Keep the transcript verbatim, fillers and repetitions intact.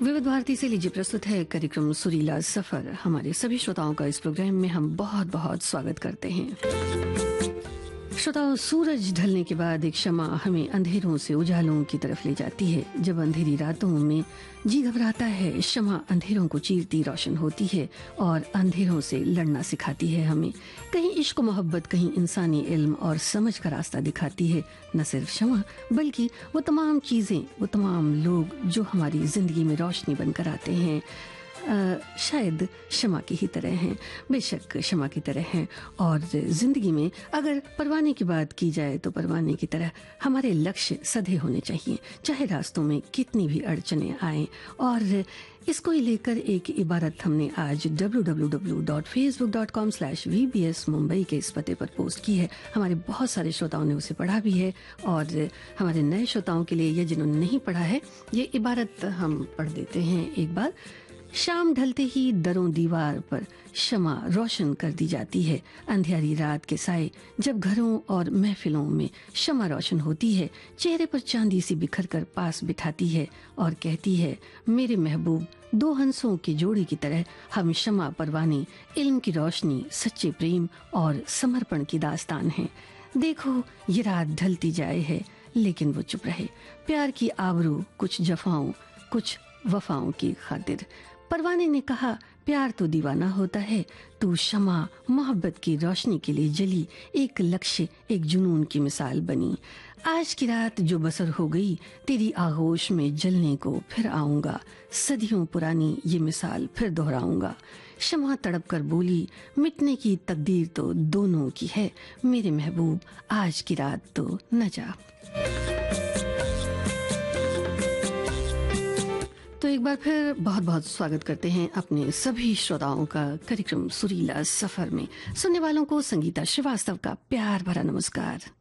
विविध भारती से लीजिए प्रस्तुत है कार्यक्रम सुरीला सफर। हमारे सभी श्रोताओं का इस प्रोग्राम में हम बहुत बहुत स्वागत करते हैं। श्रोताओं, सूरज ढलने के बाद एक शमा हमें अंधेरों से उजालों की तरफ ले जाती है। जब अंधेरी रातों में जी घबराता है, शमा अंधेरों को चीरती रोशन होती है और अंधेरों से लड़ना सिखाती है हमें। कहीं इश्क मोहब्बत, कहीं इंसानी इल्म और समझ का रास्ता दिखाती है। न सिर्फ शमा बल्कि वो तमाम चीजें, वो तमाम लोग जो हमारी जिंदगी में रोशनी बनकर आते हैं, आ, शायद शमा की ही तरह हैं, बेशक शमा की तरह हैं। और जिंदगी में अगर परवाने की बात की जाए तो परवाने की तरह हमारे लक्ष्य सधे होने चाहिए, चाहे रास्तों में कितनी भी अड़चने आए। और इसको ही लेकर एक इबारत हमने आज W W W dot Facebook dot com slash we B S Mumbai के इस पते पर पोस्ट की है। हमारे बहुत सारे श्रोताओं ने उसे पढ़ा भी है और हमारे नए श्रोताओं के लिए, ये जिन्होंने नहीं पढ़ा है, ये इबारत हम पढ़ देते हैं एक बार। शाम ढलते ही दरों दीवार पर शमा रोशन कर दी जाती है। अंधेरी रात के साए जब घरों और महफिलों में शमा रोशन होती है, चेहरे पर चांदी सी बिखर कर पास बिठाती है और कहती है, मेरे महबूब, दो हंसों के जोड़े की तरह हम शमा परवाने, इल्म की रोशनी, सच्चे प्रेम और समर्पण की दास्तान है। देखो ये रात ढलती जाए है लेकिन वो चुप रहे, प्यार की आबरू कुछ जफाओं कुछ वफाओं की खातिर। परवाने ने कहा, प्यार तो दीवाना होता है, तू शमा मोहब्बत की रोशनी के लिए जली, एक लक्ष्य, एक जुनून की मिसाल बनी। आज की रात जो बसर हो गई, तेरी आगोश में जलने को फिर आऊंगा, सदियों पुरानी ये मिसाल फिर दोहराऊंगा। शमा तड़प कर बोली, मिटने की तकदीर तो दोनों की है, मेरे महबूब आज की रात तो न जा। तो एक बार फिर बहुत बहुत स्वागत करते हैं अपने सभी श्रोताओं का कार्यक्रम सुरीला सफर में। सुनने वालों को संगीता श्रीवास्तव का प्यार भरा नमस्कार।